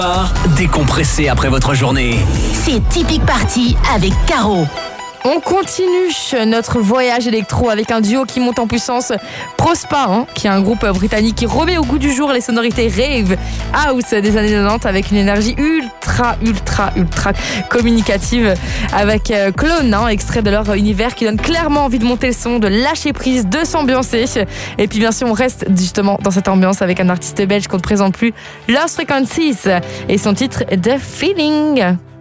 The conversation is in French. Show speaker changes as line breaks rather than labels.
Décompresser après votre journée.
C'est Typique Party avec Caro.
On continue notre voyage électro avec un duo qui monte en puissance, Prospa, qui est un groupe britannique qui remet au goût du jour les sonorités rave house des années 90 avec une énergie ultra communicative avec Clone, extrait de leur univers qui donne clairement envie de monter le son, de lâcher prise, de s'ambiancer. Et puis bien sûr on reste justement dans cette ambiance avec un artiste belge qu'on ne présente plus, Lost Frequencies, et son titre The Feeling.